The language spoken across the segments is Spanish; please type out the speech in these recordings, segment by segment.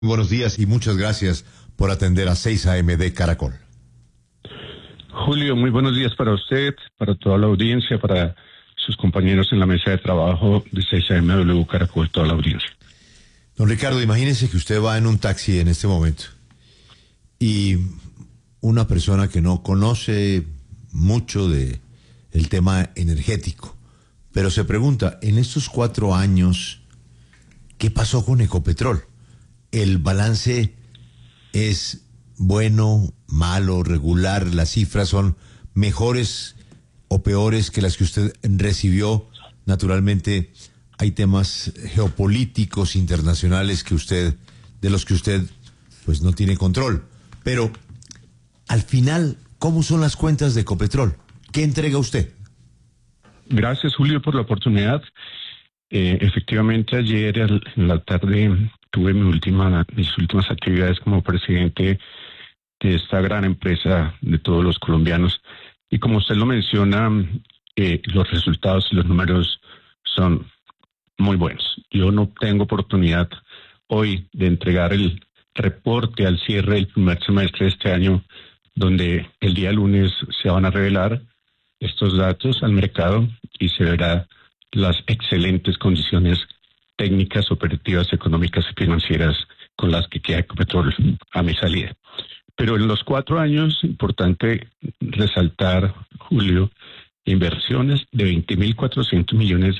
Buenos días y muchas gracias por atender a 6 AM de Caracol. Julio, muy buenos días para usted, para toda la audiencia, para sus compañeros en la mesa de trabajo de 6AM Caracol, toda la audiencia. Don Ricardo, imagínese que usted va en un taxi en este momento y una persona que no conoce mucho de el tema energético, pero se pregunta, en estos 4 años, ¿qué pasó con Ecopetrol? ¿El balance es bueno, malo, regular? ¿Las cifras son mejores o peores que las que usted recibió? Naturalmente, hay temas geopolíticos internacionales de los que usted, pues, no tiene control. Pero, al final, ¿cómo son las cuentas de Ecopetrol? ¿Qué entrega usted? Gracias, Julio, por la oportunidad. Efectivamente, ayer en la tarde tuve mis últimas actividades como presidente de esta gran empresa de todos los colombianos. Y como usted lo menciona, los resultados y los números son muy buenos. Yo no tengo oportunidad hoy de entregar el reporte al cierre del primer semestre de este año, donde el día lunes se van a revelar estos datos al mercado y se verá las excelentes condiciones técnicas, operativas, económicas y financieras con las que queda Ecopetrol a mi salida. Pero en los 4 años, importante resaltar, Julio, inversiones de $20.400 millones,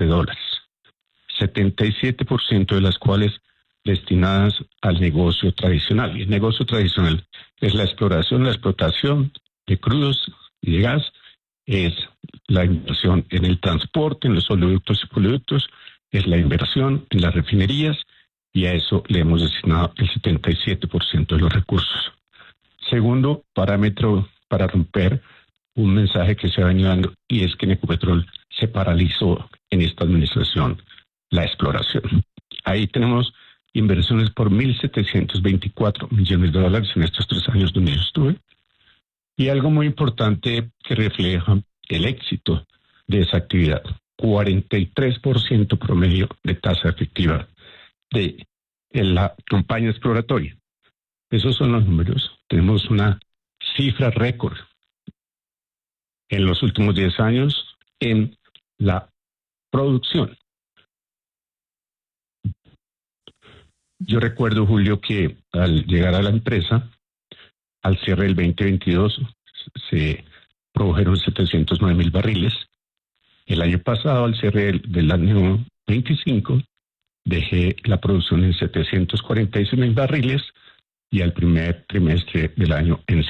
77% de las cuales destinadas al negocio tradicional. Y el negocio tradicional es la exploración, la explotación de crudos y de gas, es la inversión en el transporte, en los oleoductos y poliductos, es la inversión en las refinerías, y a eso le hemos destinado el 77% de los recursos. Segundo parámetro para romper un mensaje que se ha venido dando, y es que en Ecopetrol se paralizó en esta administración la exploración. Ahí tenemos inversiones por $1.724 millones en estos 3 años donde yo estuve. Y algo muy importante que refleja el éxito de esa actividad: 43% promedio de tasa efectiva en la campaña exploratoria. Esos son los números. Tenemos una cifra récord en los últimos 10 años en la producción. Yo recuerdo, Julio, que al llegar a la empresa, al cierre del 2022, se produjeron 709.000 barriles. El año pasado, al cierre del año 25, dejé la producción en 746.000 barriles, y al primer trimestre del año en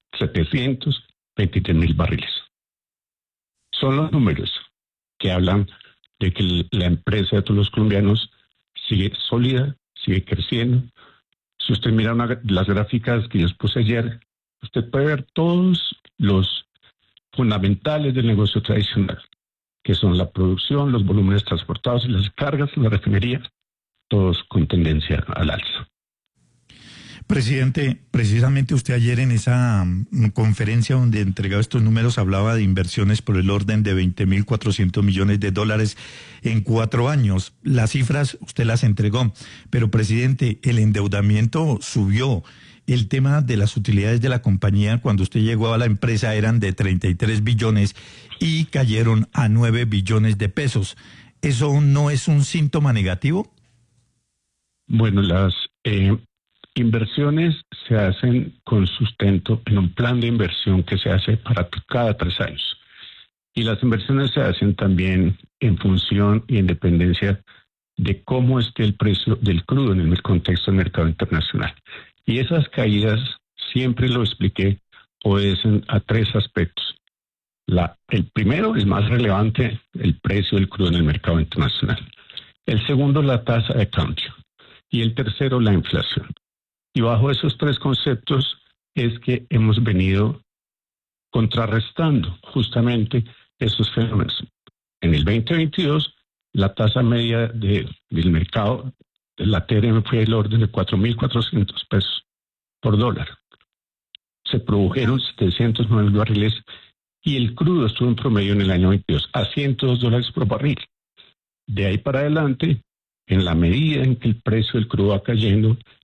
723.000 barriles. Son los números que hablan de que la empresa de todos los colombianos sigue sólida, sigue creciendo. Si usted mira las gráficas que yo puse ayer, usted puede ver todos los fundamentales del negocio tradicional, que son la producción, los volúmenes transportados y las cargas en la refinería, todos con tendencia al alza. Presidente, precisamente usted ayer en esa conferencia donde entregaba estos números hablaba de inversiones por el orden de $20.400 millones en 4 años. Las cifras usted las entregó, pero presidente, el endeudamiento subió. El tema de las utilidades de la compañía cuando usted llegó a la empresa eran de 33 billones y cayeron a 9 billones de pesos. ¿Eso no es un síntoma negativo? Bueno, las inversiones se hacen con sustento en un plan de inversión que se hace para cada 3 años. Y las inversiones se hacen también en función y en dependencia de cómo esté el precio del crudo en el contexto del mercado internacional. Y esas caídas, siempre lo expliqué, obedecen a 3 aspectos. El primero, el más relevante, el precio del crudo en el mercado internacional. El segundo, la tasa de cambio. Y el tercero, la inflación. Y bajo esos 3 conceptos es que hemos venido contrarrestando justamente esos fenómenos. En el 2022, la tasa media del mercado de la TRM fue del orden de 4.400 pesos por dólar. Se produjeron 709 barriles y el crudo estuvo en promedio en el año 22 a $102 por barril. De ahí para adelante, en la medida en que el precio del crudo va cayendo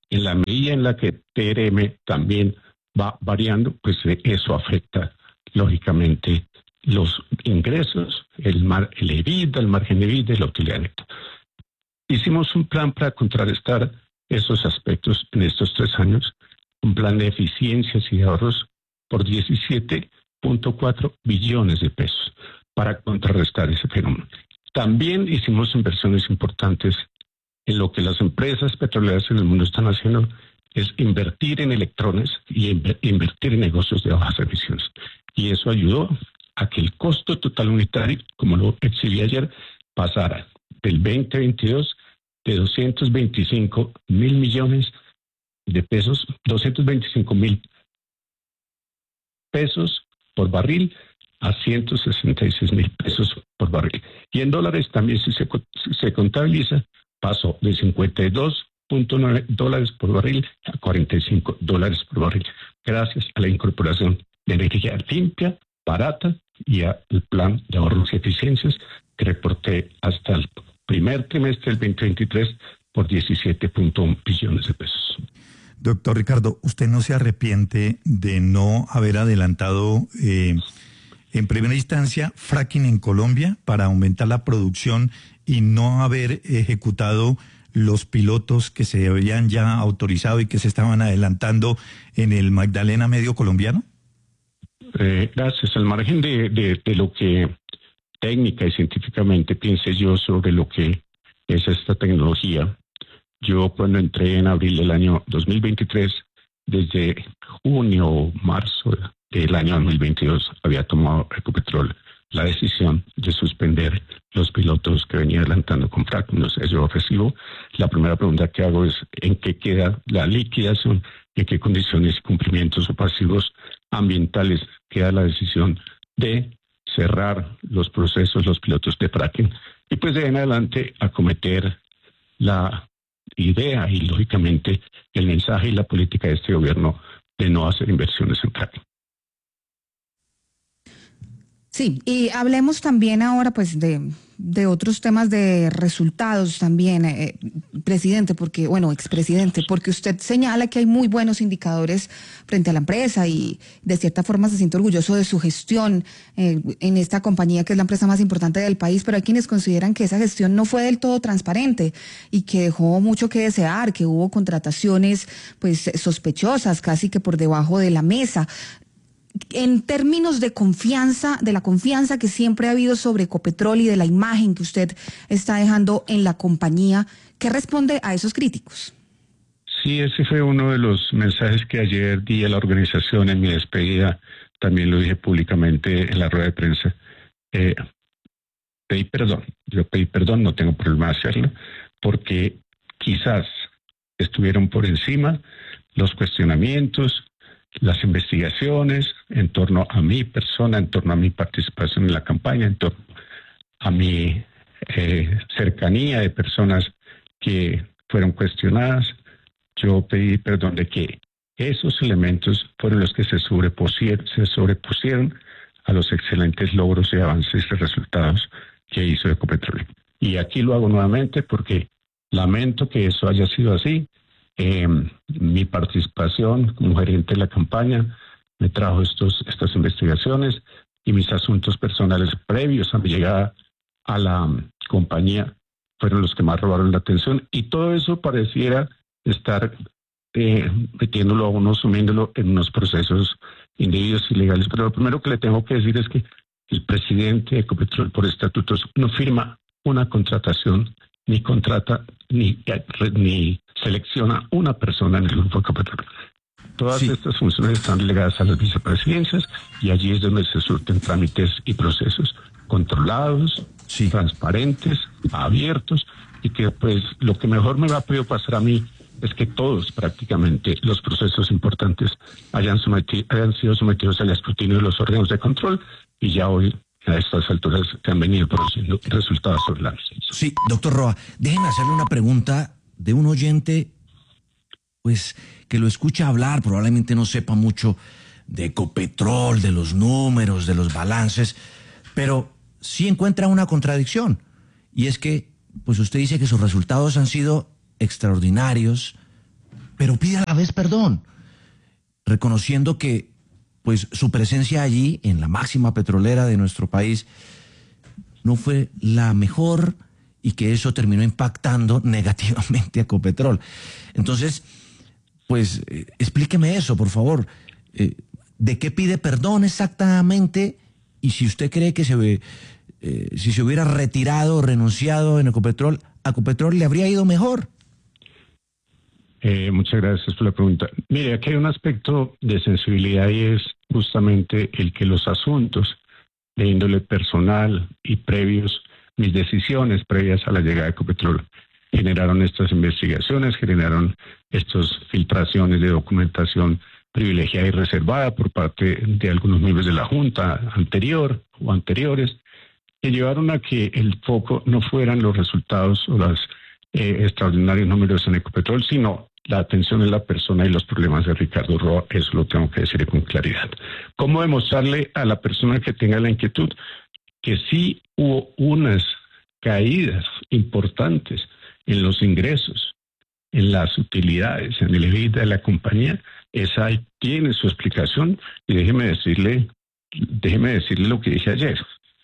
En la medida en la que TRM también va variando, pues eso afecta lógicamente los ingresos, el EBITDA, el margen de EBITDA y la utilidad neta. Hicimos un plan para contrarrestar esos aspectos en estos 3 años, un plan de eficiencias y de ahorros por 17.4 billones de pesos para contrarrestar ese fenómeno. También hicimos inversiones importantes en lo que las empresas petroleras en el mundo están haciendo, es invertir en electrones y invertir en negocios de bajas emisiones. Y eso ayudó a que el costo total unitario, como lo exhibí ayer, pasara del 2022 de 225 mil millones de pesos, 225 mil pesos por barril a 166 mil pesos por barril. Y en dólares también, si se contabiliza, pasó de 52.9 dólares por barril a 45 dólares por barril, gracias a la incorporación de energía limpia, barata y al plan de ahorros y eficiencias que reporté hasta el primer trimestre del 2023 por 17.1 billones de pesos. Doctor Ricardo, ¿usted no se arrepiente de no haber adelantado en primera instancia fracking en Colombia para aumentar la producción y no haber ejecutado los pilotos que se habían ya autorizado y que se estaban adelantando en el Magdalena Medio colombiano? Gracias. Al margen de lo que técnica y científicamente piense yo sobre lo que es esta tecnología, yo cuando entré en abril del año 2023, desde junio o marzo del año 2022, había tomado Ecopetrol la decisión de suspender los pilotos que venía adelantando con fracking. Entonces yo recibo, la primera pregunta que hago es ¿en qué queda la liquidación? ¿En qué condiciones y cumplimientos o pasivos ambientales queda la decisión de cerrar los procesos, los pilotos de fracking? Y pues de ahí en adelante acometer la idea y lógicamente el mensaje y la política de este gobierno de no hacer inversiones en fracking. Sí, y hablemos también ahora pues de otros temas de resultados también, presidente, porque, bueno, expresidente, porque usted señala que hay muy buenos indicadores frente a la empresa y de cierta forma se siente orgulloso de su gestión en esta compañía que es la empresa más importante del país, pero hay quienes consideran que esa gestión no fue del todo transparente y que dejó mucho que desear, que hubo contrataciones pues sospechosas, casi que por debajo de la mesa. En términos de confianza, de la confianza que siempre ha habido sobre Ecopetrol y de la imagen que usted está dejando en la compañía, ¿qué responde a esos críticos? Sí, ese fue uno de los mensajes que ayer di a la organización en mi despedida. También lo dije públicamente en la rueda de prensa. Pedí perdón. Yo pedí perdón, no tengo problema de hacerlo, porque quizás estuvieron por encima los cuestionamientos, las investigaciones en torno a mi persona, en torno a mi participación en la campaña, en torno a mi cercanía de personas que fueron cuestionadas. Yo pedí perdón de que esos elementos fueron los que se sobrepusieron a los excelentes logros y avances y resultados que hizo Ecopetrol. Y aquí lo hago nuevamente porque lamento que eso haya sido así. Mi participación como gerente de la campaña me trajo estas investigaciones y mis asuntos personales previos a mi llegada a la compañía fueron los que más robaron la atención y todo eso pareciera estar metiéndolo a uno, sumiéndolo en unos procesos indebidos y ilegales. Pero lo primero que le tengo que decir es que el presidente de Ecopetrol por estatutos no firma una contratación, ni contrata, ni selecciona una persona en el grupo Ecopetrol. Todas estas funciones están delegadas a las vicepresidencias y allí es donde se surten trámites y procesos controlados, transparentes, abiertos y que pues lo que mejor me va a poder pasar a mí es que todos prácticamente los procesos importantes hayan sido sometidos al escrutinio de los órganos de control y ya hoy a estas alturas que han venido produciendo resultados sobre la mesa. Sí, doctor Roa, déjeme hacerle una pregunta de un oyente pues que lo escucha hablar, probablemente no sepa mucho de Ecopetrol, de los números, de los balances, pero sí encuentra una contradicción, y es que pues usted dice que sus resultados han sido extraordinarios, pero pide a la vez perdón, reconociendo que pues su presencia allí, en la máxima petrolera de nuestro país, no fue la mejor y que eso terminó impactando negativamente a Ecopetrol. Entonces, pues explíqueme eso, por favor. ¿De qué pide perdón exactamente? Y si usted cree que si se hubiera retirado o renunciado en Ecopetrol, a Ecopetrol le habría ido mejor. Muchas gracias por la pregunta. Mire, aquí hay un aspecto de sensibilidad y es justamente el que los asuntos de índole personal y mis decisiones previas a la llegada de Ecopetrol generaron estas investigaciones, generaron estas filtraciones de documentación privilegiada y reservada por parte de algunos miembros de la Junta anterior o anteriores, que llevaron a que el foco no fueran los resultados o los extraordinarios números en Ecopetrol, sino la atención en la persona y los problemas de Ricardo Roa. Eso lo tengo que decir con claridad. ¿Cómo demostrarle a la persona que tenga la inquietud que sí hubo unas caídas importantes en los ingresos, en las utilidades, en el EBITDA de la compañía? Esa tiene su explicación y déjeme decirle lo que dije ayer.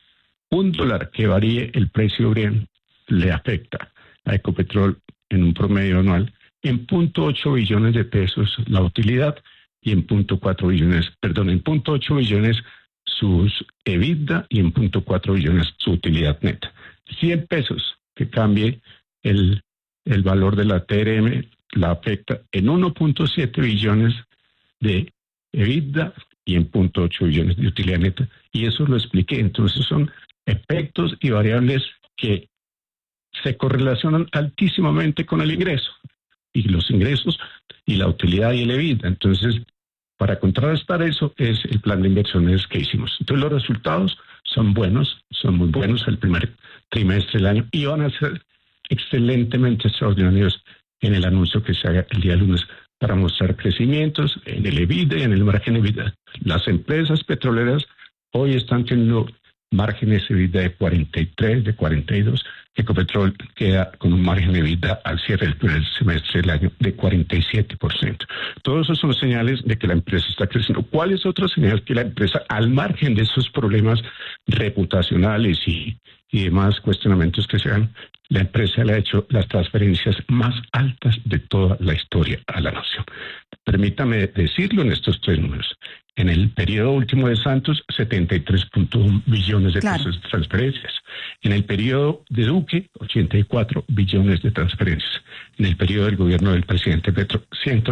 $1 que varíe el precio Brent le afecta a Ecopetrol en un promedio anual en 0.8 billones de pesos la utilidad y en 0.8 billones sus EBITDA y en 0.4 billones su utilidad neta. 100 pesos que cambie el valor de la TRM la afecta en 1.7 billones de EBITDA y en 0.8 billones de utilidad neta. Y eso lo expliqué. Entonces son efectos y variables que se correlacionan altísimamente con el ingreso. Y los ingresos y la utilidad y el EBITDA. Entonces, para contrarrestar eso es el plan de inversiones que hicimos. Entonces, los resultados son buenos, son muy buenos el primer trimestre del año y van a ser excelentemente extraordinarios en el anuncio que se haga el día lunes para mostrar crecimientos en el EBITDA y en el margen EBITDA. Las empresas petroleras hoy están teniendo márgenes EBITDA de 43, de 42. Ecopetrol queda con un margen de EBITDA al cierre del primer semestre del año de 47%. Todos esos son señales de que la empresa está creciendo. ¿Cuál es otra señal? Que la empresa, al margen de esos problemas reputacionales y demás cuestionamientos que se dan, la empresa le ha hecho las transferencias más altas de toda la historia a la nación. Permítame decirlo en estos 3 números. En el periodo último de Santos, 73.1 billones de pesos de transferencias. En el periodo de Duque, 84 billones de transferencias. En el periodo del gobierno del presidente Petro,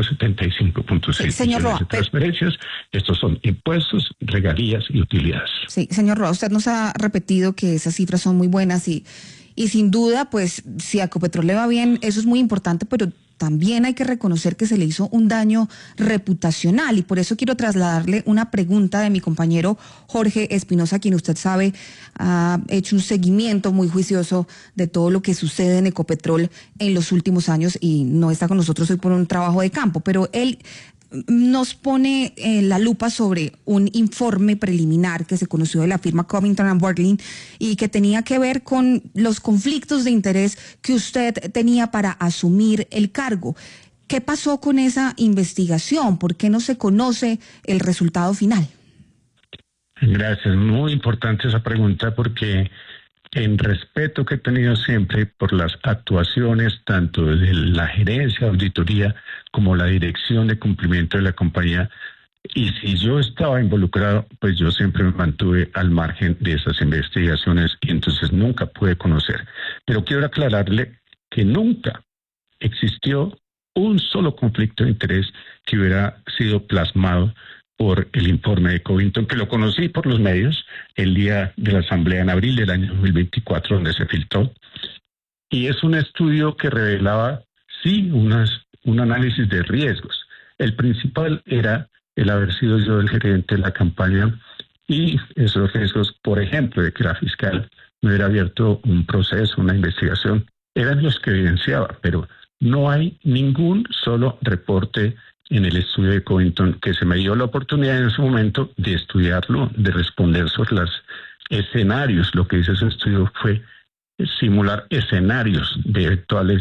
175.6 billones de transferencias. Estos son impuestos, regalías y utilidades. Sí, señor Roa, usted nos ha repetido que esas cifras son muy buenas y sin duda, pues, si a Ecopetrol le va bien, eso es muy importante, pero también hay que reconocer que se le hizo un daño reputacional y por eso quiero trasladarle una pregunta de mi compañero Jorge Espinosa, quien usted sabe ha hecho un seguimiento muy juicioso de todo lo que sucede en Ecopetrol en los últimos años y no está con nosotros hoy por un trabajo de campo, pero él nos pone la lupa sobre un informe preliminar que se conoció de la firma Covington & Burling y que tenía que ver con los conflictos de interés que usted tenía para asumir el cargo. ¿Qué pasó con esa investigación? ¿Por qué no se conoce el resultado final? Gracias. Muy importante esa pregunta porque en respeto que he tenido siempre por las actuaciones tanto de la gerencia, auditoría, como la dirección de cumplimiento de la compañía, y si yo estaba involucrado, pues yo siempre me mantuve al margen de esas investigaciones y entonces nunca pude conocer. Pero quiero aclararle que nunca existió un solo conflicto de interés que hubiera sido plasmado por el informe de Covington, que lo conocí por los medios el día de la asamblea en abril del año 2024, donde se filtró. Y es un estudio que revelaba, sí, un análisis de riesgos. El principal era el haber sido yo el gerente de la campaña y esos riesgos, por ejemplo, de que la fiscal me hubiera abierto un proceso, una investigación, eran los que evidenciaba, pero no hay ningún solo reporte en el estudio de Covington, que se me dio la oportunidad en ese momento de estudiarlo, de responder sobre los escenarios. Lo que hizo ese estudio fue simular escenarios de eventuales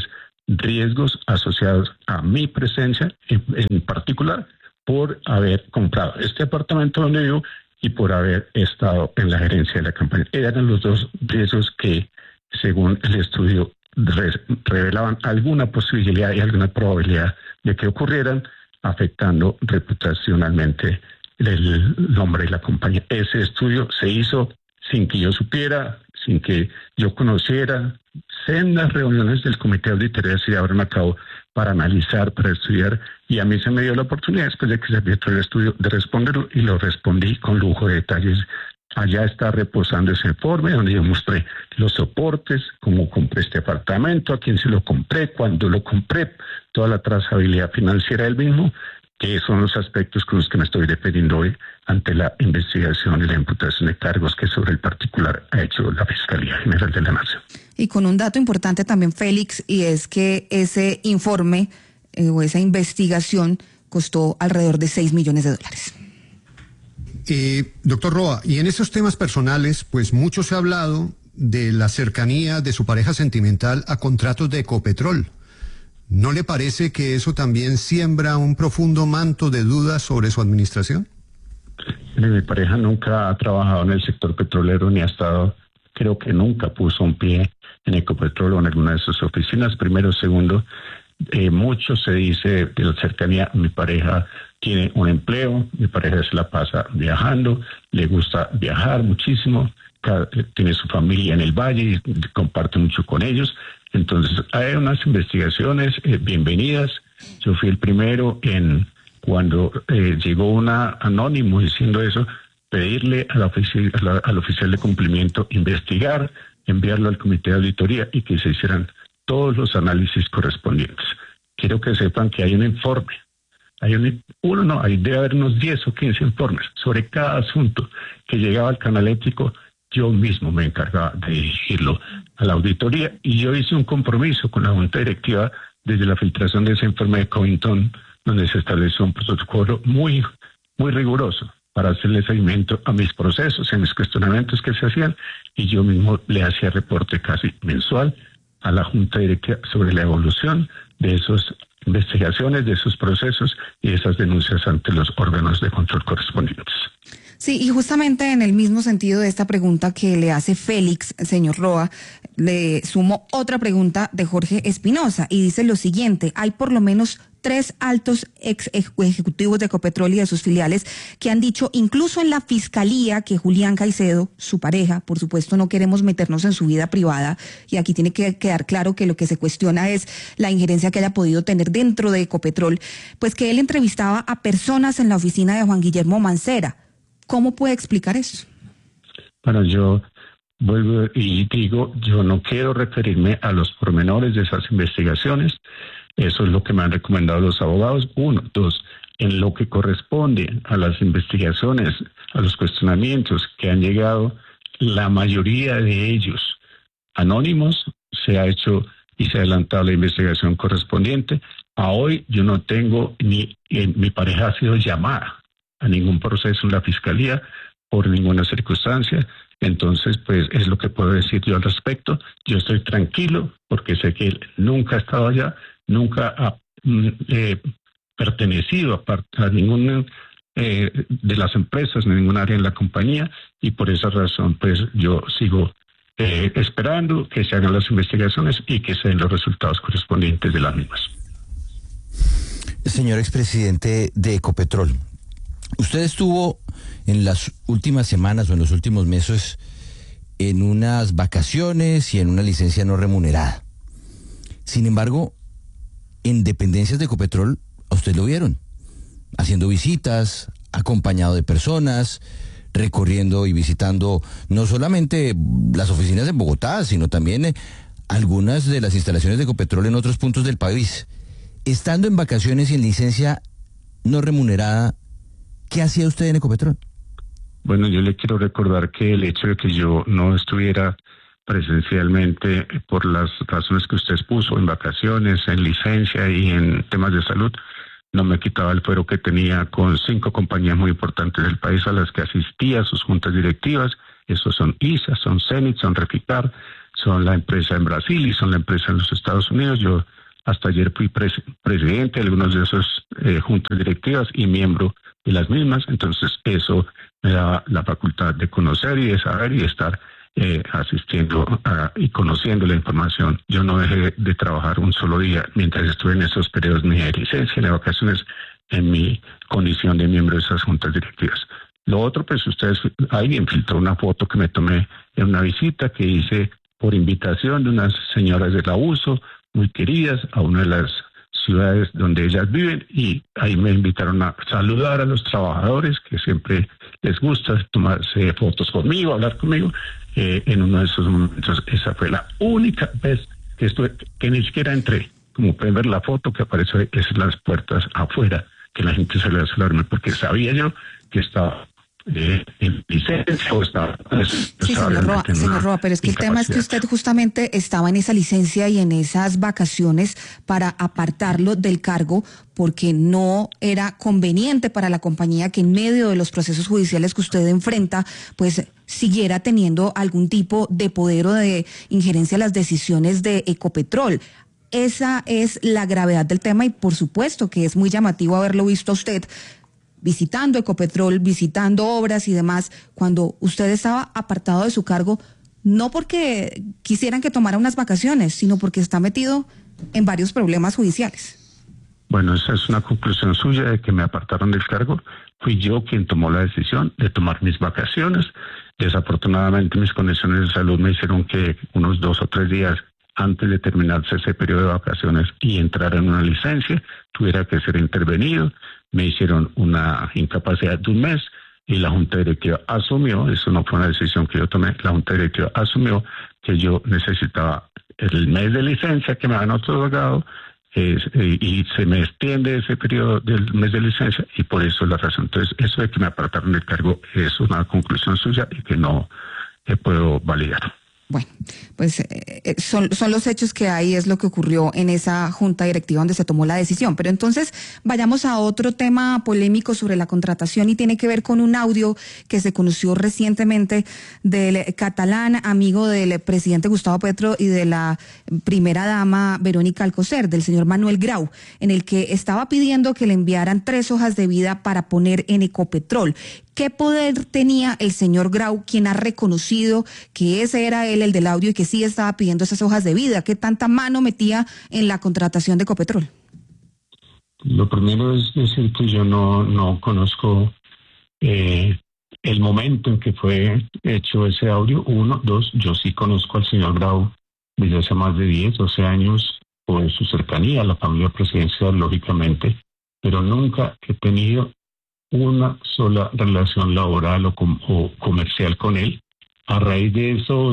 riesgos asociados a mi presencia, en particular por haber comprado este apartamento donde vivo y por haber estado en la gerencia de la campaña. Eran los dos riesgos que, según el estudio, revelaban alguna posibilidad y alguna probabilidad de que ocurrieran, afectando reputacionalmente el nombre de la compañía. Ese estudio se hizo sin que yo supiera, sin que yo conociera. Sendas reuniones del comité de auditoría se llevaron a cabo para analizar, para estudiar, y a mí se me dio la oportunidad, después de que se abierto el estudio, de responderlo, y lo respondí con lujo de detalles. Allá está reposando ese informe donde yo mostré los soportes, cómo compré este apartamento, a quién se lo compré, cuándo lo compré, toda la trazabilidad financiera del mismo, que son los aspectos con los que me estoy defendiendo hoy ante la investigación y la imputación de cargos que sobre el particular ha hecho la Fiscalía General de la Nación. Y con un dato importante también, Félix, y es que ese informe o esa investigación costó alrededor de $6 millones. Doctor Roa, y en esos temas personales, pues mucho se ha hablado de la cercanía de su pareja sentimental a contratos de Ecopetrol. ¿No le parece que eso también siembra un profundo manto de dudas sobre su administración? Mi pareja nunca ha trabajado en el sector petrolero ni ha estado, creo que nunca puso un pie en Ecopetrol o en alguna de sus oficinas. Primero, segundo, mucho se dice de la cercanía. Mi pareja tiene un empleo, mi pareja se la pasa viajando, le gusta viajar muchísimo, tiene su familia en el valle y comparte mucho con ellos. Entonces, hay unas investigaciones bienvenidas. Yo fui el primero en cuando llegó una anónimo diciendo eso, pedirle al oficial de cumplimiento investigar, enviarlo al comité de auditoría y que se hicieran todos los análisis correspondientes. Quiero que sepan que hay un informe. Debe haber unos 10 o 15 informes sobre cada asunto que llegaba al canal ético. Yo mismo me encargaba de dirigirlo a la auditoría y yo hice un compromiso con la Junta Directiva desde la filtración de ese informe de Covington, donde se estableció un protocolo muy, muy riguroso para hacerle seguimiento a mis procesos, a mis cuestionamientos que se hacían, y yo mismo le hacía reporte casi mensual a la Junta Directiva sobre la evolución de esas investigaciones, de esos procesos y esas denuncias ante los órganos de control correspondientes. Sí, y justamente en el mismo sentido de esta pregunta que le hace Félix, señor Roa, le sumo otra pregunta de Jorge Espinosa y dice lo siguiente: hay por lo menos 3 altos ejecutivos de Ecopetrol y de sus filiales que han dicho, incluso en la fiscalía, que Julián Caicedo, su pareja, por supuesto no queremos meternos en su vida privada, y aquí tiene que quedar claro que lo que se cuestiona es la injerencia que haya podido tener dentro de Ecopetrol, pues que él entrevistaba a personas en la oficina de Juan Guillermo Mancera. ¿Cómo puede explicar eso? Bueno, yo vuelvo y digo, yo no quiero referirme a los pormenores de esas investigaciones. Eso es lo que me han recomendado los abogados. 1, 2, en lo que corresponde a las investigaciones, a los cuestionamientos que han llegado, la mayoría de ellos anónimos, se ha hecho y se ha adelantado la investigación correspondiente. A hoy yo no tengo mi pareja ha sido llamada a ningún proceso en la fiscalía por ninguna circunstancia. Entonces, pues es lo que puedo decir yo al respecto. Yo estoy tranquilo porque sé que él nunca ha estado allá, nunca ha pertenecido a ninguna de las empresas, ni ningún área en la compañía, y por esa razón, pues yo sigo esperando que se hagan las investigaciones y que se den los resultados correspondientes de las mismas. Señor expresidente de Ecopetrol, usted estuvo en las últimas semanas o en los últimos meses en unas vacaciones y en una licencia no remunerada. Sin embargo, en dependencias de Ecopetrol, a usted lo vieron haciendo visitas, acompañado de personas, recorriendo y visitando no solamente las oficinas en Bogotá, sino también algunas de las instalaciones de Ecopetrol en otros puntos del país. Estando en vacaciones y en licencia no remunerada, ¿qué hacía usted en Ecopetrol? Bueno, yo le quiero recordar que el hecho de que yo no estuviera presencialmente por las razones que usted expuso, en vacaciones, en licencia y en temas de salud, no me quitaba el fuero que tenía con 5 compañías muy importantes del país a las que asistía a sus juntas directivas. Esos son ISA, son Zenit, son Reficar, son la empresa en Brasil y son la empresa en los Estados Unidos. Yo Hasta ayer fui presidente de algunas de esas juntas directivas y miembro de las mismas. Entonces eso me da la facultad de conocer y de saber y de estar asistiendo y conociendo la información. Yo no dejé de trabajar un solo día mientras estuve en esos periodos ni de licencia ni de vacaciones en mi condición de miembro de esas juntas directivas. Lo otro, pues alguien filtró una foto que me tomé en una visita que hice por invitación de unas señoras del abuso muy queridas a una de las ciudades donde ellas viven, y ahí me invitaron a saludar a los trabajadores que siempre les gusta tomarse fotos conmigo, hablar conmigo. En uno de esos momentos, esa fue la única vez que ni siquiera entré. Como pueden ver la foto que aparece es en las puertas afuera, que la gente salió a saludarme porque sabía yo que estaba en licencia o estaba... Sí, señor Roa, pero es que el tema es que usted justamente estaba en esa licencia y en esas vacaciones para apartarlo del cargo porque no era conveniente para la compañía que en medio de los procesos judiciales que usted enfrenta, pues siguiera teniendo algún tipo de poder o de injerencia en las decisiones de Ecopetrol. Esa es la gravedad del tema y por supuesto que es muy llamativo haberlo visto a usted visitando Ecopetrol, visitando obras y demás, cuando usted estaba apartado de su cargo, no porque quisieran que tomara unas vacaciones, sino porque está metido en varios problemas judiciales. Bueno, esa es una conclusión suya de que me apartaron del cargo. Fui yo quien tomó la decisión de tomar mis vacaciones. Desafortunadamente mis condiciones de salud me hicieron que unos 2 o 3 días antes de terminarse ese periodo de vacaciones y entrar en una licencia, tuviera que ser intervenido. Me hicieron una incapacidad de 1 mes y la Junta Directiva asumió, eso no fue una decisión que yo tomé, la Junta Directiva asumió que yo necesitaba el mes de licencia que me han otorgado y se me extiende ese periodo del mes de licencia y por eso es la razón. Entonces, eso de que me apartaron del cargo es una conclusión suya y que no puedo validar. Bueno, pues son los hechos que hay, es lo que ocurrió en esa junta directiva donde se tomó la decisión. Pero entonces vayamos a otro tema polémico sobre la contratación y tiene que ver con un audio que se conoció recientemente del catalán amigo del presidente Gustavo Petro y de la primera dama Verónica Alcocer, del señor Manuel Grau, en el que estaba pidiendo que le enviaran 3 hojas de vida para poner en Ecopetrol. ¿Qué poder tenía el señor Grau, quien ha reconocido que ese era él el del audio y que sí estaba pidiendo esas hojas de vida? ¿Qué tanta mano metía en la contratación de Ecopetrol? Lo primero es decir que yo no conozco el momento en que fue hecho ese audio. 1, 2, yo sí conozco al señor Grau desde hace más de 10, 12 años por su cercanía a la familia presidencial, lógicamente, pero nunca he tenido una sola relación laboral o comercial con él. A raíz de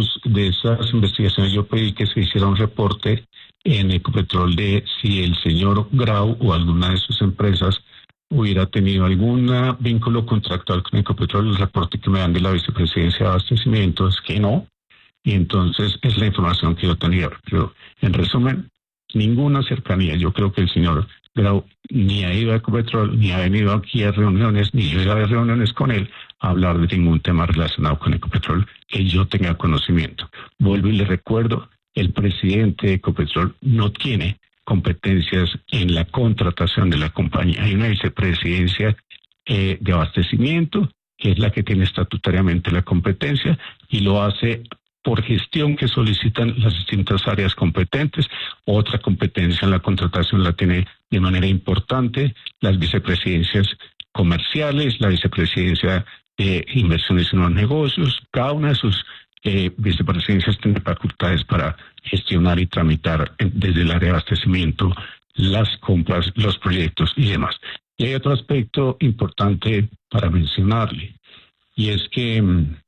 esas investigaciones yo pedí que se hiciera un reporte en Ecopetrol de si el señor Grau o alguna de sus empresas hubiera tenido algún vínculo contractual con Ecopetrol. El reporte que me dan de la vicepresidencia de abastecimiento es que no, y entonces es la información que yo tenía. Pero en resumen, ninguna cercanía. Yo creo que el señor Grau ni ha ido a Ecopetrol, ni ha venido aquí a reuniones, ni yo he ido a reuniones con él a hablar de ningún tema relacionado con Ecopetrol que yo tenga conocimiento. Vuelvo y le recuerdo, el presidente de Ecopetrol no tiene competencias en la contratación de la compañía. Hay una vicepresidencia de abastecimiento, que es la que tiene estatutariamente la competencia, y lo hace por gestión que solicitan las distintas áreas competentes. Otra competencia en la contratación la tiene de manera importante las vicepresidencias comerciales, la vicepresidencia de inversiones en los negocios. Cada una de sus vicepresidencias tiene facultades para gestionar y tramitar desde el área de abastecimiento las compras, los proyectos y demás. Y hay otro aspecto importante para mencionarle, y es que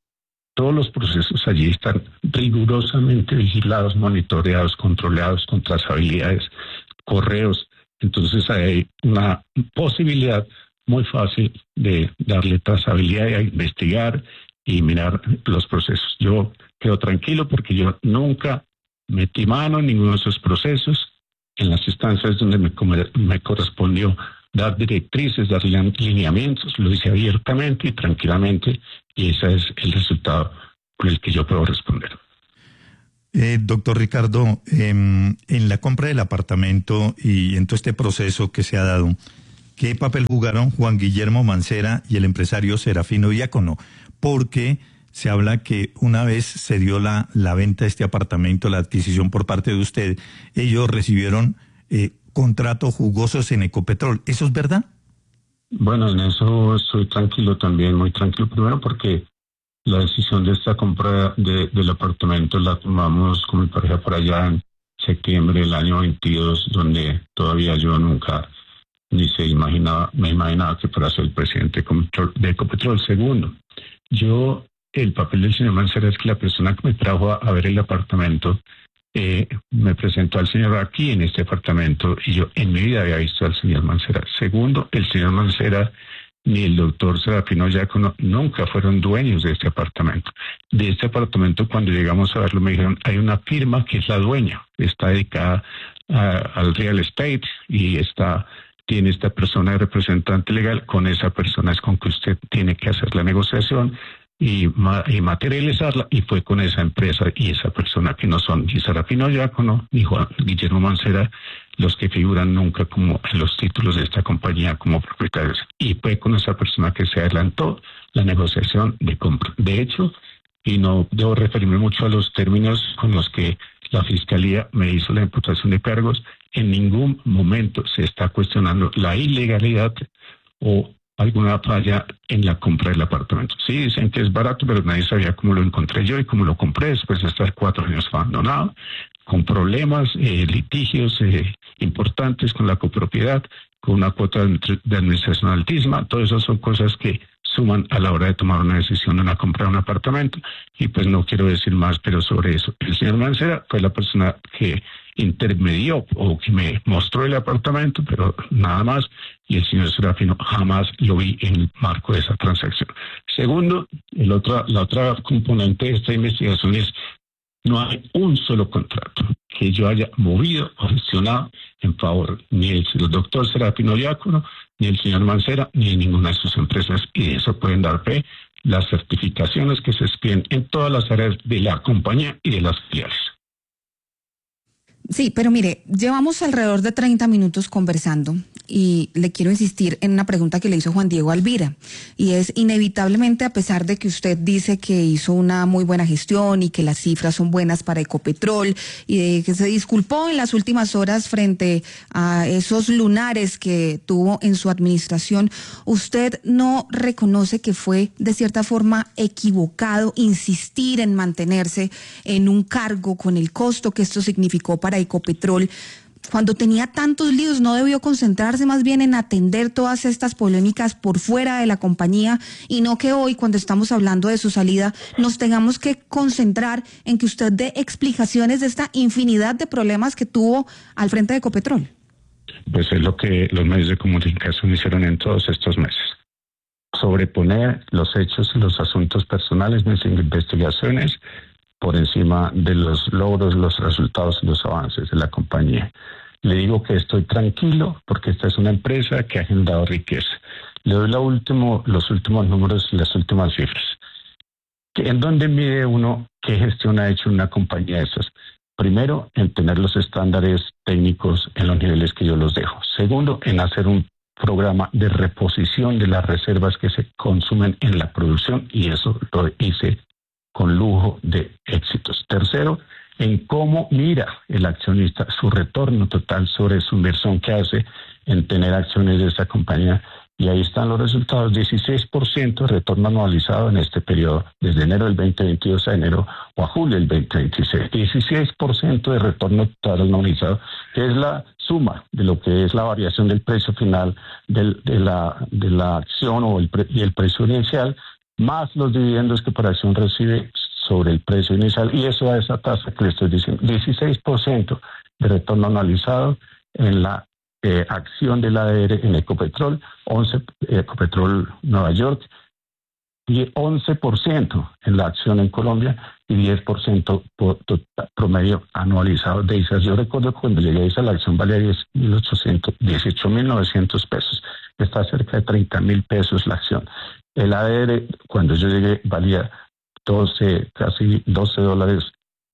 todos los procesos allí están rigurosamente vigilados, monitoreados, controlados con trazabilidades, correos. Entonces hay una posibilidad muy fácil de darle trazabilidad y a investigar y mirar los procesos. Yo quedo tranquilo porque yo nunca metí mano en ninguno de esos procesos. En las instancias donde me correspondió dar directrices, dar lineamientos, lo hice abiertamente y tranquilamente, y ese es el resultado por el que yo puedo responder. Doctor Ricardo, en la compra del apartamento y en todo este proceso que se ha dado, ¿qué papel jugaron Juan Guillermo Mancera y el empresario Serafino Diácono? Porque se habla que una vez se dio la venta de este apartamento, la adquisición por parte de usted, ellos recibieron contratos jugosos en Ecopetrol. ¿Eso es verdad? Bueno, en eso estoy tranquilo también, muy tranquilo. Primero porque la decisión de esta compra del apartamento la tomamos con mi pareja por allá en septiembre del año 22, donde todavía yo nunca ni me imaginaba que fuera ser el presidente de Ecopetrol. Segundo, el papel del señor Mancera es que la persona que me trajo a ver el apartamento me presentó al señor aquí en este apartamento y yo en mi vida había visto al señor Mancera. Segundo, el señor Mancera ni el doctor Serafino Diácono nunca fueron dueños de este apartamento. De este apartamento, cuando llegamos a verlo, me dijeron, hay una firma que es la dueña, está dedicada al real estate y tiene esta persona de representante legal, con esa persona es con que usted tiene que hacer la negociación y materializarla, y fue con esa empresa y esa persona que no son ni Serafino Diácono ni Juan Guillermo Mancera los que figuran nunca como en los títulos de esta compañía como propietarios, y fue con esa persona que se adelantó la negociación de compra. De hecho, y no debo referirme mucho a los términos con los que la Fiscalía me hizo la imputación de cargos, en ningún momento se está cuestionando la ilegalidad o alguna falla en la compra del apartamento. Sí, dicen que es barato, pero nadie sabía cómo lo encontré yo y cómo lo compré después de estar 4 años abandonado, con problemas, litigios importantes con la copropiedad, con una cuota de administración altísima. Todo eso son cosas que suman a la hora de tomar una decisión de una compra de un apartamento, y pues no quiero decir más, pero sobre eso. El señor Mancera fue la persona que intermedió o que me mostró el apartamento, pero nada más, y el señor Serafino jamás lo vi en el marco de esa transacción. Segundo, la otra componente de esta investigación es no hay un solo contrato que yo haya movido o gestionado en favor ni del doctor Serafino Diácono, ni el señor Mancera, ni de ninguna de sus empresas, y de eso pueden dar fe las certificaciones que se expiden en todas las áreas de la compañía y de las filiales. Sí, pero mire, llevamos alrededor de 30 minutos conversando y le quiero insistir en una pregunta que le hizo Juan Diego Alvira, y es, inevitablemente, a pesar de que usted dice que hizo una muy buena gestión y que las cifras son buenas para Ecopetrol y de que se disculpó en las últimas horas frente a esos lunares que tuvo en su administración, ¿usted no reconoce que fue de cierta forma equivocado insistir en mantenerse en un cargo con el costo que esto significó para Ecopetrol? Cuando tenía tantos líos, ¿no debió concentrarse más bien en atender todas estas polémicas por fuera de la compañía, y no que hoy, cuando estamos hablando de su salida, nos tengamos que concentrar en que usted dé explicaciones de esta infinidad de problemas que tuvo al frente de Ecopetrol? Pues es lo que los medios de comunicación hicieron en todos estos meses. Sobreponer los hechos y los asuntos personales de las investigaciones por encima de los logros, los resultados y los avances de la compañía. Le digo que estoy tranquilo porque esta es una empresa que ha generado riqueza. Le doy los últimos números y las últimas cifras. ¿En dónde mide uno qué gestión ha hecho una compañía de esas? Primero, en tener los estándares técnicos en los niveles que yo los dejo. Segundo, en hacer un programa de reposición de las reservas que se consumen en la producción, y eso lo hice con lujo de éxitos. Tercero, en cómo mira el accionista su retorno total sobre su inversión que hace en tener acciones de esta compañía. Y ahí están los resultados: 16% de retorno anualizado en este periodo, desde enero del 2022 a enero o a julio del 2026. 16% de retorno total anualizado, que es la suma de lo que es la variación del precio final de la acción y el precio inicial, más los dividendos que por acción recibe sobre el precio inicial, y eso a esa tasa que le estoy diciendo, 16% de retorno anualizado en la acción del ADR en Ecopetrol, 11 Ecopetrol Nueva York, y 11% en la acción en Colombia y 10% promedio anualizado de ISAS. Yo recuerdo cuando llegué a ISAS la acción valía 18.900 pesos, está cerca de 30.000 pesos la acción. El ADR cuando yo llegué valía casi $12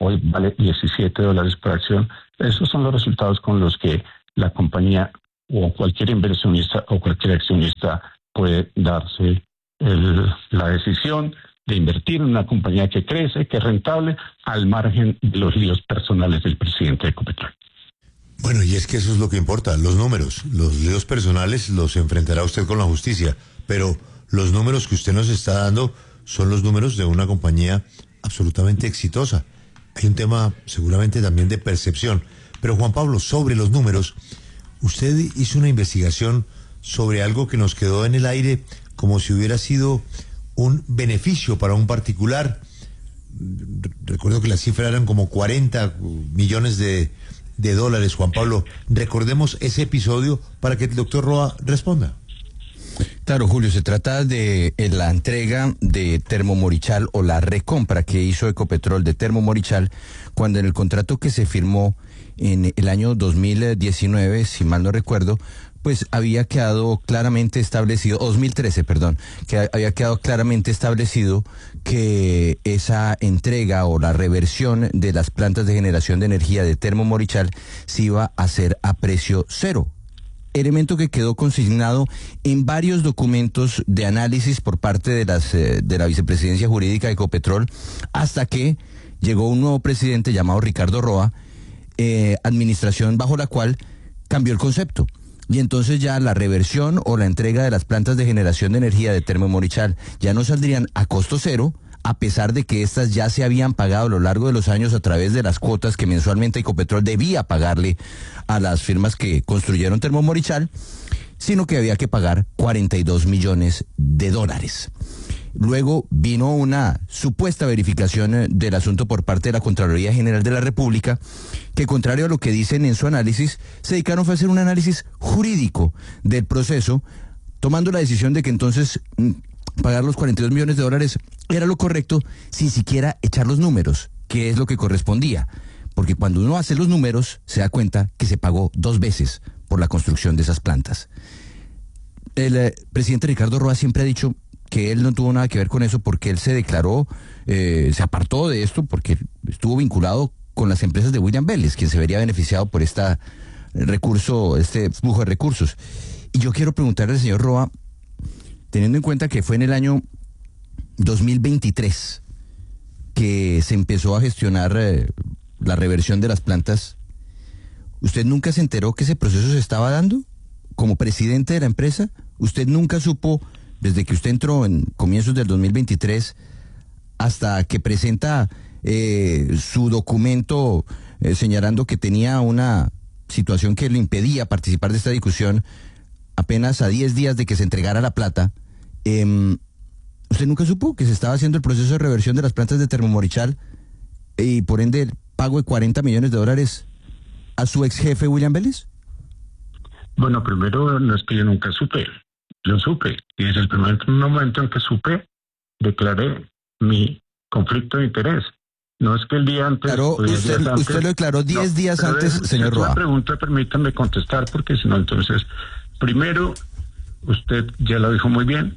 hoy vale $17 por acción. Esos son los resultados con los que la compañía o cualquier inversionista o cualquier accionista puede darse la decisión de invertir en una compañía que crece, que es rentable, al margen de los líos personales del presidente de Ecopetrol. Bueno, y es que eso es lo que importa, los números. Los líos personales los enfrentará usted con la justicia, pero los números que usted nos está dando son los números de una compañía absolutamente exitosa. Hay un tema seguramente también de percepción. Pero Juan Pablo, sobre los números, usted hizo una investigación sobre algo que nos quedó en el aire como si hubiera sido un beneficio para un particular. Recuerdo que la cifra eran como 40 millones de dólares. Juan Pablo, recordemos ese episodio para que el doctor Roa responda. Claro, Julio, se trata de la entrega de Termomorichal o la recompra que hizo Ecopetrol de Termomorichal cuando en el contrato que se firmó en el año 2019, si mal no recuerdo, pues había quedado claramente establecido, 2013, perdón, que había quedado claramente establecido que esa entrega o la reversión de las plantas de generación de energía de Termomorichal se iba a hacer a precio cero. Elemento que quedó consignado en varios documentos de análisis por parte de la vicepresidencia jurídica de Ecopetrol, hasta que llegó un nuevo presidente llamado Ricardo Roa, administración bajo la cual cambió el concepto. Y entonces ya la reversión o la entrega de las plantas de generación de energía de Termomorichal ya no saldrían a costo cero, a pesar de que estas ya se habían pagado a lo largo de los años a través de las cuotas que mensualmente Ecopetrol debía pagarle a las firmas que construyeron Termomorichal, sino que había que pagar $42 millones. Luego vino una supuesta verificación del asunto por parte de la Contraloría General de la República, que contrario a lo que dicen en su análisis, se dedicaron a hacer un análisis jurídico del proceso, tomando la decisión de que entonces pagar los $42 millones era lo correcto, sin siquiera echar los números, que es lo que correspondía. Porque cuando uno hace los números, se da cuenta que se pagó 2 veces por la construcción de esas plantas. El presidente Ricardo Roa siempre ha dicho que él no tuvo nada que ver con eso porque él se declaró, se apartó de esto porque estuvo vinculado con las empresas de William Vélez, quien se vería beneficiado por este flujo de recursos. Y yo quiero preguntarle al señor Roa, teniendo en cuenta que fue en el año 2023 que se empezó a gestionar la reversión de las plantas, ¿usted nunca se enteró que ese proceso se estaba dando? Como presidente de la empresa, ¿usted nunca supo, desde que usted entró en comienzos del 2023 hasta que presenta su documento señalando que tenía una situación que le impedía participar de esta discusión, apenas a 10 días de que se entregara la plata, ¿usted nunca supo que se estaba haciendo el proceso de reversión de las plantas de Termomorichal y por ende el pago de $40 millones a su ex jefe William Vélez? Bueno, primero no es que yo nunca supe. Yo supe, y desde el primer momento en que supe, declaré mi conflicto de interés. No es que el día antes... Claro, usted lo declaró 10 días antes, señor Roa. La pregunta, permítanme contestar, porque si no, entonces, primero, usted ya lo dijo muy bien,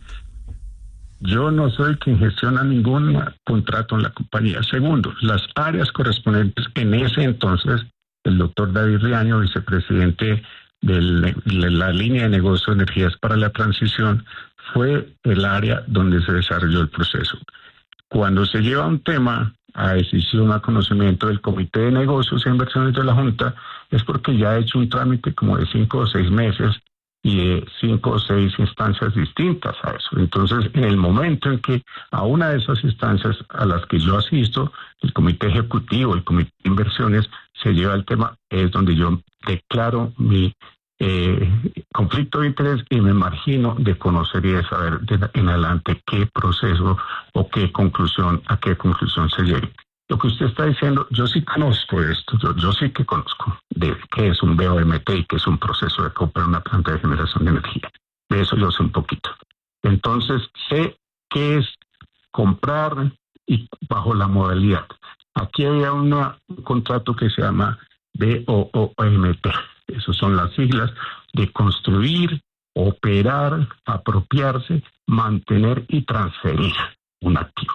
yo no soy quien gestiona ningún contrato en la compañía. Segundo, las áreas correspondientes en ese entonces, el doctor David Riaño, vicepresidente de la línea de negocio de energías para la transición, fue el área donde se desarrolló el proceso. Cuando se lleva un tema a decisión, a conocimiento del Comité de Negocios e Inversiones de la Junta, es porque ya ha hecho un trámite como de 5 o 6 meses y de 5 o 6 instancias distintas a eso. Entonces, en el momento en que a una de esas instancias a las que yo asisto, el Comité Ejecutivo, el Comité de Inversiones, se lleva el tema, es donde yo declaro mi conflicto de interés y me margino de conocer y de saber en adelante qué proceso o a qué conclusión se llegue. Lo que usted está diciendo, yo sí conozco esto, yo sí que conozco de qué es un BOMT y qué es un proceso de comprar una planta de generación de energía. De eso yo sé un poquito. Entonces, sé qué es comprar y bajo la modalidad. Aquí había un contrato que se llama BOOMT. Esas son las siglas de construir, operar, apropiarse, mantener y transferir un activo.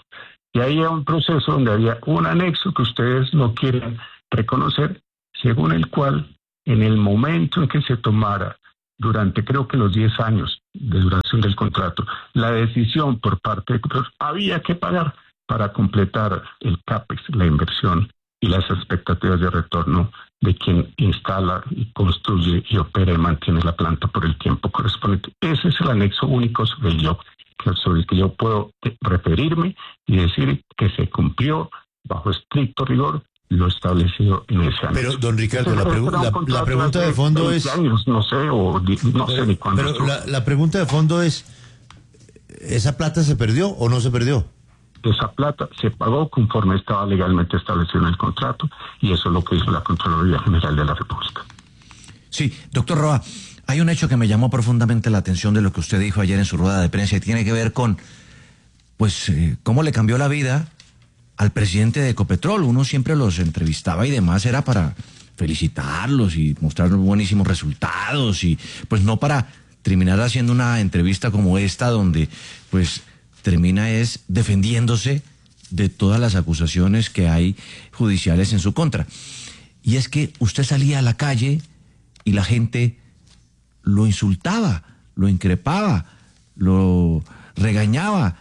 Y ahí hay un proceso donde había un anexo que ustedes no quieren reconocer, según el cual en el momento en que se tomara, durante creo que los 10 años de duración del contrato, la decisión por parte de Ecopetrol, había que pagar para completar el CAPEX, la inversión y las expectativas de retorno de quien instala y construye y opera y mantiene la planta por el tiempo correspondiente. Ese es el anexo único sobre el que yo puedo referirme y decir que se cumplió bajo estricto rigor lo establecido en ese anexo. Pero, don Ricardo, la pregunta de fondo es... Años, no sé ni cuándo. Pero la pregunta de fondo es, ¿esa plata se perdió o no se perdió? Esa plata se pagó conforme estaba legalmente establecido en el contrato, y eso es lo que hizo la Contraloría General de la República. Sí, doctor Roa, hay un hecho que me llamó profundamente la atención de lo que usted dijo ayer en su rueda de prensa y tiene que ver con, pues, cómo le cambió la vida al presidente de Ecopetrol. Uno siempre los entrevistaba y demás era para felicitarlos y mostrar buenísimos resultados y pues no para terminar haciendo una entrevista como esta donde pues termina es defendiéndose de todas las acusaciones que hay judiciales en su contra. Y es que usted salía a la calle y la gente lo insultaba, lo increpaba, lo regañaba.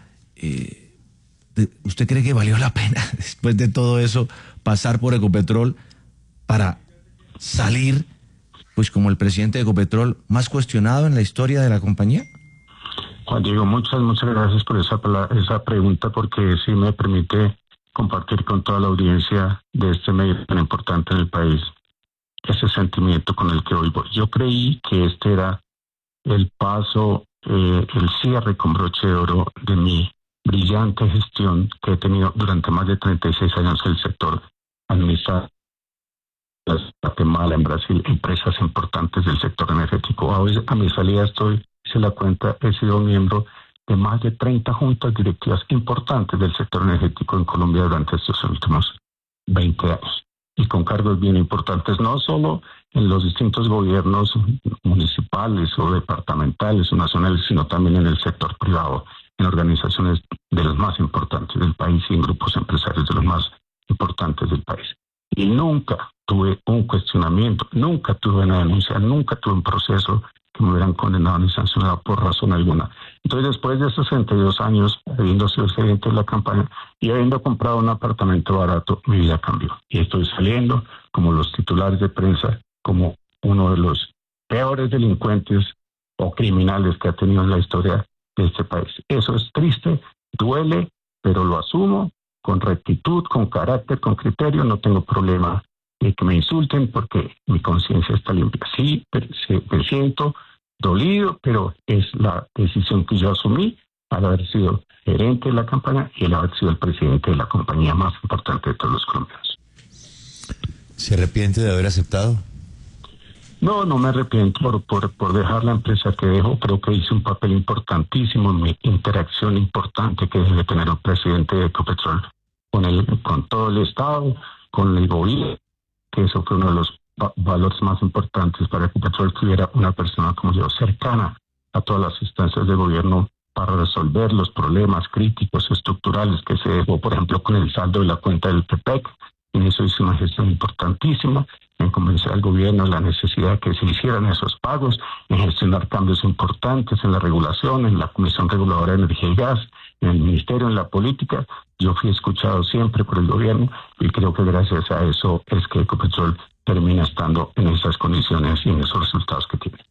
¿Usted cree que valió la pena, después de todo eso, pasar por Ecopetrol para salir, pues como el presidente de Ecopetrol más cuestionado en la historia de la compañía? Juan Diego, muchas gracias por esa pregunta, porque sí me permite compartir con toda la audiencia de este medio tan importante en el país ese sentimiento con el que hoy voy. Yo creí que este era el paso, el cierre con broche de oro de mi brillante gestión que he tenido durante más de 36 años en el sector administrativo. En Guatemala, en Brasil, empresas importantes del sector energético. A mi salida se la cuenta, he sido miembro de más de 30 juntas directivas importantes del sector energético en Colombia durante estos últimos 20 años. Y con cargos bien importantes, no solo en los distintos gobiernos municipales o departamentales o nacionales, sino también en el sector privado, en organizaciones de los más importantes del país y en grupos empresarios de los más importantes del país. Y nunca tuve un cuestionamiento, nunca tuve una denuncia, nunca tuve un proceso que me hubieran condenado ni sancionado por razón alguna. Entonces, después de 62 años, habiendo sido gerente de la campaña y habiendo comprado un apartamento barato, mi vida cambió. Y estoy saliendo, como los titulares de prensa, como uno de los peores delincuentes o criminales que ha tenido en la historia de este país. Eso es triste, duele, pero lo asumo con rectitud, con carácter, con criterio. No tengo problema de que me insulten porque mi conciencia está limpia. Sí, me siento dolido, pero es la decisión que yo asumí al haber sido gerente de la campaña y al haber sido el presidente de la compañía más importante de todos los colombianos. ¿Se arrepiente de haber aceptado? No me arrepiento por dejar la empresa que dejo. Creo que hice un papel importantísimo en mi interacción importante que debe tener un presidente de Ecopetrol con todo el Estado, con el gobierno, que eso fue uno de los valores más importantes para Ecopetrol, que hubiera una persona como yo cercana a todas las instancias de gobierno para resolver los problemas críticos estructurales que se dejó, por ejemplo, con el saldo de la cuenta del PPEC. En eso hice una gestión importantísima, en convencer al gobierno de la necesidad de que se hicieran esos pagos, en gestionar cambios importantes en la regulación, en la Comisión Reguladora de Energía y Gas, en el Ministerio, en la política. Yo fui escuchado siempre por el gobierno y creo que gracias a eso es que Ecopetrol termina estando en esas condiciones y en esos resultados que tiene.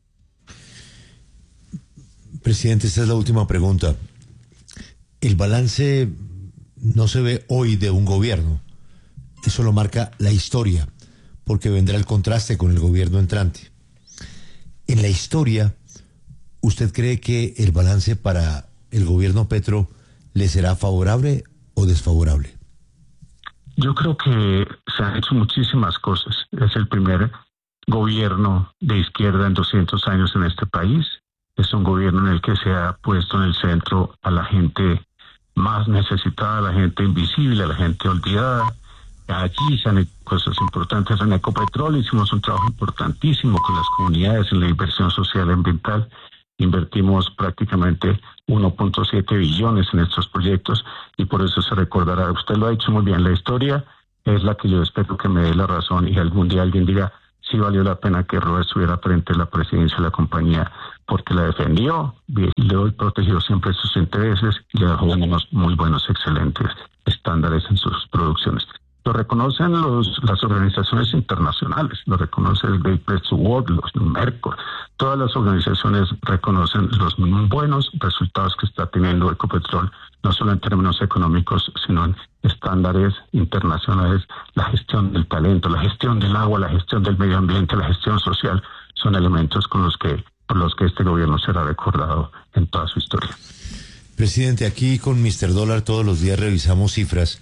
Presidente, esta es la última pregunta. El balance no se ve hoy de un gobierno. Eso lo marca la historia, porque vendrá el contraste con el gobierno entrante. En la historia, ¿usted cree que el balance para el gobierno Petro le será favorable o desfavorable? Yo creo que se han hecho muchísimas cosas. Es el primer gobierno de izquierda en 200 años en este país. Es un gobierno en el que se ha puesto en el centro a la gente más necesitada, a la gente invisible, a la gente olvidada. Allí se han hecho cosas importantes. En Ecopetrol hicimos un trabajo importantísimo con las comunidades en la inversión social y ambiental. invertimos prácticamente 1.7 billones en estos proyectos y por eso se recordará. Usted lo ha dicho muy bien, la historia es la que yo espero que me dé la razón y algún día alguien diga sí valió la pena que Robert estuviera frente a la presidencia de la compañía, porque la defendió, le protegió siempre sus intereses y le dejó unos muy buenos, excelentes estándares en sus producciones. Lo reconocen las organizaciones internacionales, lo reconoce el Great Place to Work, los Mercosur, todas las organizaciones reconocen los buenos resultados que está teniendo Ecopetrol, no solo en términos económicos, sino en estándares internacionales. La gestión del talento, la gestión del agua, la gestión del medio ambiente, la gestión social, son elementos por los que este gobierno será recordado en toda su historia. Presidente, aquí con Mr. Dólar todos los días revisamos cifras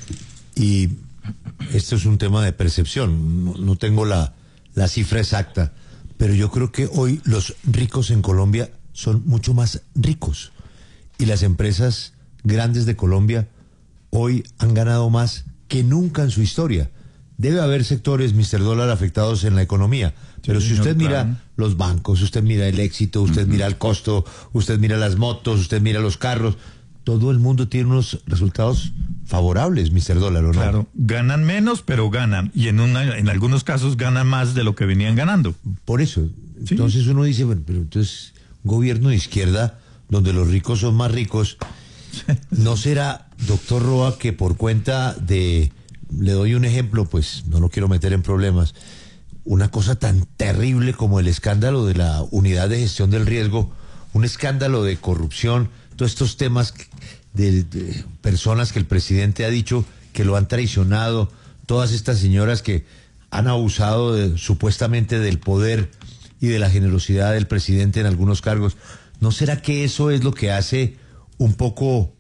y esto es un tema de percepción. No tengo la cifra exacta, pero yo creo que hoy los ricos en Colombia son mucho más ricos y las empresas grandes de Colombia hoy han ganado más que nunca en su historia. Debe haber sectores, Mr. Dólar, afectados en la economía, pero si usted mira los bancos, usted mira el éxito, usted mira el costo, usted mira las motos, usted mira los carros, todo el mundo tiene unos resultados favorables, Mr. Dólar, ¿o no? Claro, ganan menos, pero ganan, y en algunos casos ganan más de lo que venían ganando. Por eso, entonces uno dice, bueno, pero entonces, un gobierno de izquierda, donde los ricos son más ricos, ¿no será, doctor Roa, que por cuenta de, le doy un ejemplo, pues no lo quiero meter en problemas, una cosa tan terrible como el escándalo de la unidad de gestión del riesgo, un escándalo de corrupción, todos estos temas de personas que el presidente ha dicho que lo han traicionado, todas estas señoras que han abusado supuestamente del poder y de la generosidad del presidente en algunos cargos? ¿No será que eso es lo que hace un poco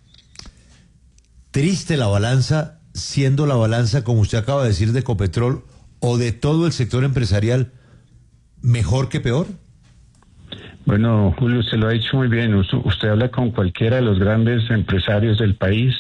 triste la balanza, siendo la balanza, como usted acaba de decir, de Ecopetrol o de todo el sector empresarial mejor que peor? Bueno, Julio, usted lo ha dicho muy bien. Usted habla con cualquiera de los grandes empresarios del país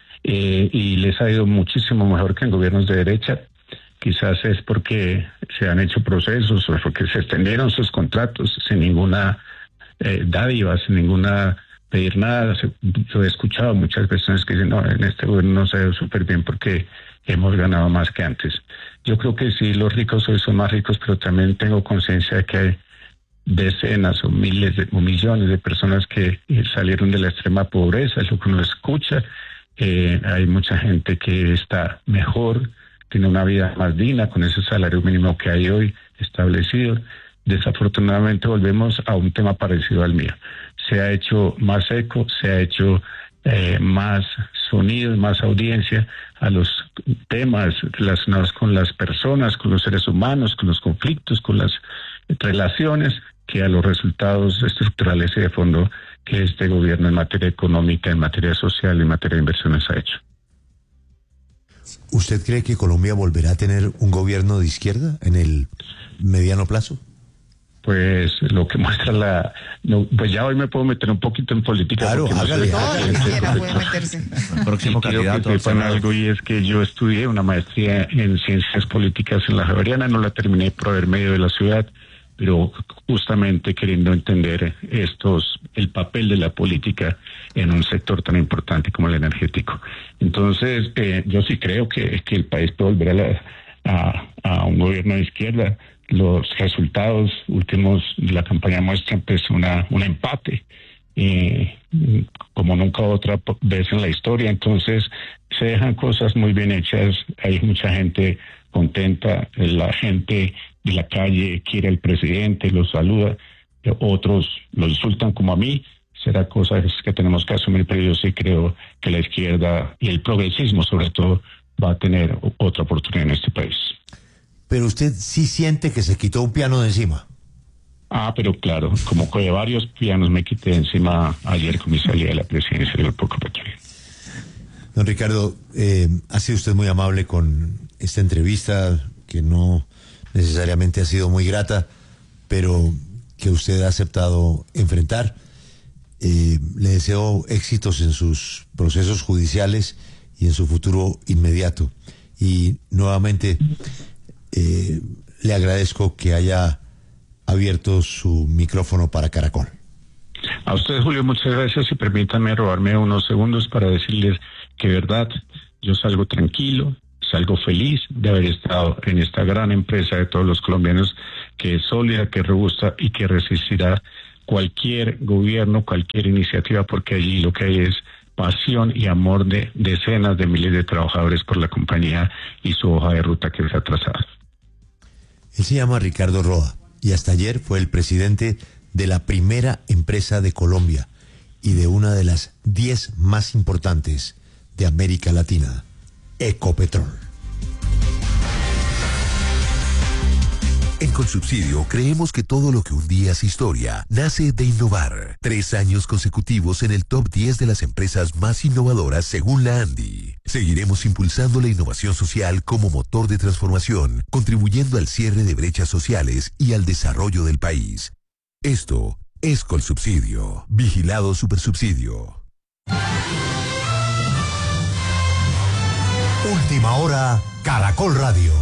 y les ha ido muchísimo mejor que en gobiernos de derecha. Quizás es porque se han hecho procesos o porque se extendieron sus contratos sin ninguna dádiva, sin ninguna pedir nada. Yo he escuchado muchas personas que dicen, no, en este gobierno nos ha ido súper bien porque hemos ganado más que antes. Yo creo que sí, los ricos hoy son más ricos, pero también tengo conciencia de que hay decenas o miles o millones de personas que salieron de la extrema pobreza, es lo que uno escucha. Hay mucha gente que está mejor, tiene una vida más digna con ese salario mínimo que hay hoy establecido. Desafortunadamente volvemos a un tema parecido al mío. Se ha hecho más eco, se ha hecho más sonido, más audiencia a los temas relacionados con las personas, con los seres humanos, con los conflictos, con las relaciones, que a los resultados estructurales y de fondo que este gobierno en materia económica, en materia social, en materia de inversiones ha hecho. ¿Usted cree que Colombia volverá a tener un gobierno de izquierda en el mediano plazo? Pues lo que muestra pues ya hoy me puedo meter un poquito en política. Claro, hágale. Puede meterse. El próximo candidato. Que sepan algo, y es que yo estudié una maestría en ciencias políticas en la Javeriana, no la terminé por haber medio de la ciudad, pero justamente queriendo entender el papel de la política en un sector tan importante como el energético. Entonces, yo sí creo que el país puede volver a un gobierno de izquierda. Los resultados últimos de la campaña muestran pues un empate, como nunca otra vez en la historia. Entonces, se dejan cosas muy bien hechas, hay mucha gente contenta, la gente de la calle quiere al presidente, lo saluda, otros lo insultan como a mí. Será cosas que tenemos que asumir, pero yo sí creo que la izquierda y el progresismo sobre todo va a tener otra oportunidad en este país. Pero usted sí siente que se quitó un piano de encima. Pero claro, como que varios pianos me quité de encima ayer con mi salida de la presidencia del Grupo Ecopetrol. Don Ricardo, ha sido usted muy amable con esta entrevista, que no necesariamente ha sido muy grata, pero que usted ha aceptado enfrentar. Le deseo éxitos en sus procesos judiciales y en su futuro inmediato. Y nuevamente le agradezco que haya abierto su micrófono para Caracol. A ustedes, Julio, muchas gracias y permítanme robarme unos segundos para decirles que, verdad, yo salgo tranquilo, salgo feliz de haber estado en esta gran empresa de todos los colombianos, que es sólida, que es robusta y que resistirá cualquier gobierno, cualquier iniciativa, porque allí lo que hay es pasión y amor de decenas de miles de trabajadores por la compañía y su hoja de ruta que está trazada. Él se llama Ricardo Roa y hasta ayer fue el presidente de la primera empresa de Colombia y de una de las 10 más importantes de América Latina, Ecopetrol. En Colsubsidio creemos que todo lo que un día es historia nace de innovar. 3 años consecutivos en el top 10 de las empresas más innovadoras según la ANDI. Seguiremos impulsando la innovación social como motor de transformación, contribuyendo al cierre de brechas sociales y al desarrollo del país. Esto es Colsubsidio. Vigilado Supersubsidio. Última hora, Caracol Radio.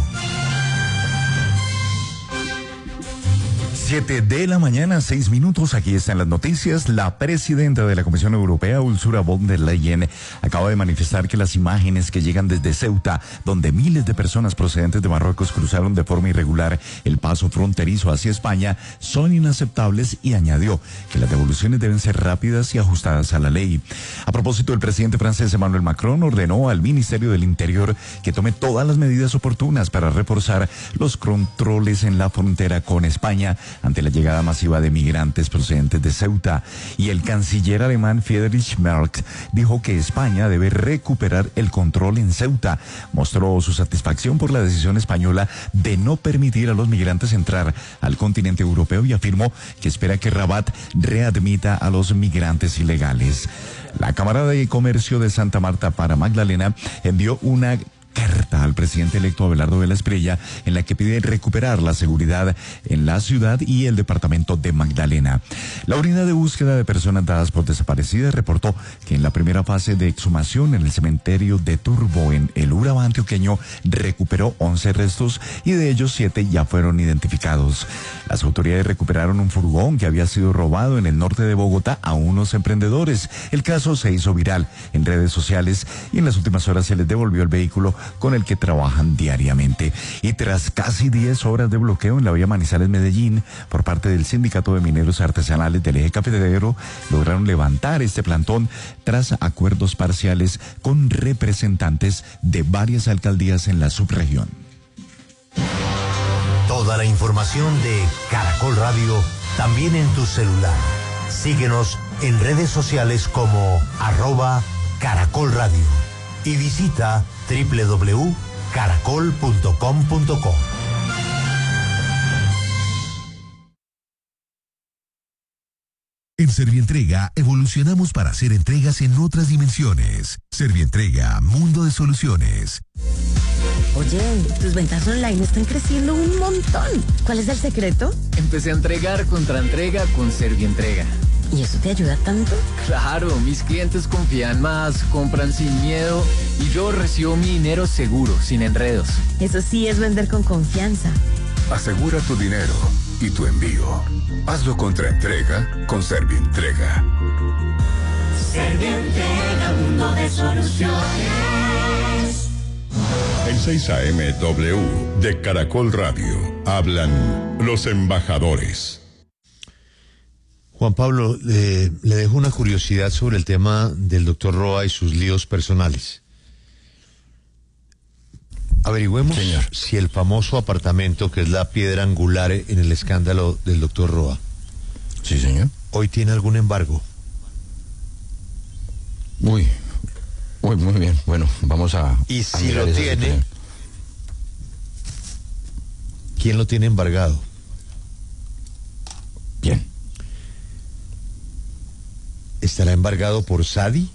7 de la mañana, 6 minutos. Aquí están las noticias. La presidenta de la Comisión Europea, Ursula von der Leyen, acaba de manifestar que las imágenes que llegan desde Ceuta, donde miles de personas procedentes de Marruecos cruzaron de forma irregular el paso fronterizo hacia España, son inaceptables y añadió que las devoluciones deben ser rápidas y ajustadas a la ley. A propósito, el presidente francés Emmanuel Macron ordenó al Ministerio del Interior que tome todas las medidas oportunas para reforzar los controles en la frontera con España ante la llegada masiva de migrantes procedentes de Ceuta. Y el canciller alemán Friedrich Merz dijo que España debe recuperar el control en Ceuta. Mostró su satisfacción por la decisión española de no permitir a los migrantes entrar al continente europeo y afirmó que espera que Rabat readmita a los migrantes ilegales. La Cámara de Comercio de Santa Marta para Magdalena envió una carta al presidente electo Abelardo Vela Espriella en la que pide recuperar la seguridad en la ciudad y el departamento de Magdalena. La unidad de búsqueda de personas dadas por desaparecidas reportó que en la primera fase de exhumación en el cementerio de Turbo en el Urabá antioqueño recuperó 11 restos y de ellos 7 ya fueron identificados. Las autoridades recuperaron un furgón que había sido robado en el norte de Bogotá a unos emprendedores. El caso se hizo viral en redes sociales y en las últimas horas se les devolvió el vehículo con el que trabajan diariamente. Y tras casi 10 horas de bloqueo en la vía Manizales-Medellín por parte del Sindicato de Mineros Artesanales del Eje Cafetero, lograron levantar este plantón tras acuerdos parciales con representantes de varias alcaldías en la subregión. Toda la información de Caracol Radio también en tu celular. Síguenos en redes sociales como @Caracol Radio y visita www.caracol.com.co. En Servientrega evolucionamos para hacer entregas en otras dimensiones. Servientrega, mundo de soluciones. Oye, tus ventas online están creciendo un montón. ¿Cuál es el secreto? Empecé a entregar contra entrega con Servientrega. ¿Y eso te ayuda tanto? Claro, mis clientes confían más, compran sin miedo y yo recibo mi dinero seguro, sin enredos. Eso sí es vender con confianza. Asegura tu dinero y tu envío. Hazlo contra entrega con Servientrega. Servientrega, mundo de soluciones. En 6 AM W de Caracol Radio hablan los embajadores. Juan Pablo, le dejo una curiosidad sobre el tema del doctor Roa y sus líos personales. Averigüemos, señor, si el famoso apartamento, que es la piedra angular en el escándalo del doctor Roa, sí, señor, hoy tiene algún embargo. Muy bien. Bueno, vamos a... Y si lo tiene, ¿quién lo tiene embargado? Bien. ¿Estará embargado por Sadi?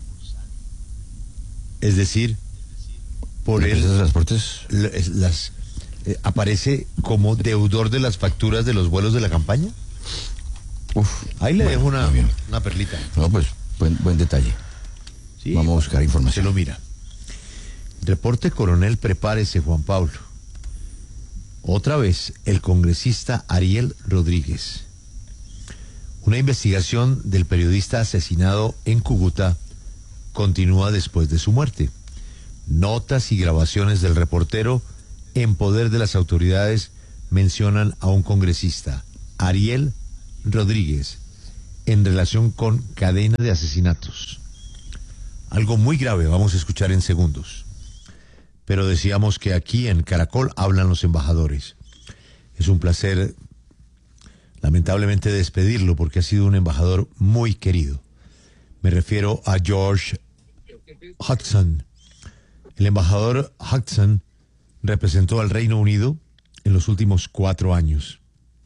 Es decir, por él. ¿Transportes? ¿Aparece como deudor de las facturas de los vuelos de la campaña? Ahí le dejo una perlita. No, pues, buen detalle. Sí, vamos a buscar información. Se lo mira. Reporte Coronel, prepárese, Juan Pablo. Otra vez, el congresista Ariel Rodríguez. Una investigación del periodista asesinado en Cúcuta continúa después de su muerte. Notas y grabaciones del reportero en poder de las autoridades mencionan a un congresista, Ariel Rodríguez, en relación con cadena de asesinatos. Algo muy grave, vamos a escuchar en segundos. Pero decíamos que aquí en Caracol hablan los embajadores. Es un placer, lamentablemente, despedirlo porque ha sido un embajador muy querido. Me refiero a George Hudson. El embajador Hudson representó al Reino Unido en los últimos 4 años.